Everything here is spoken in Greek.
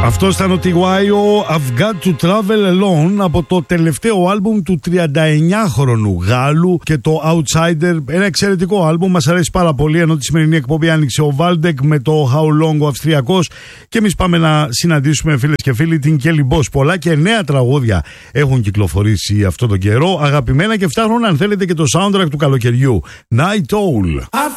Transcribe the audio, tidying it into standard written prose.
Αυτό ήταν ο TY, ο I've Got to Travel Alone, από το τελευταίο άλμπουμ του 39χρονου Γάλλου και το Outsider. Ένα εξαιρετικό άλμπουμ, μας αρέσει πάρα πολύ. Ενώ τη σημερινή εκπομπή άνοιξε ο Valdek με το How Long, ο Αυστριακός. Και εμείς πάμε να συναντήσουμε, φίλες και φίλοι, την Kelly Boss. Πολλά και νέα τραγούδια έχουν κυκλοφορήσει αυτό τον καιρό. Αγαπημένα και φτάχνουν, αν θέλετε, και το soundtrack του καλοκαιριού. Night Owl.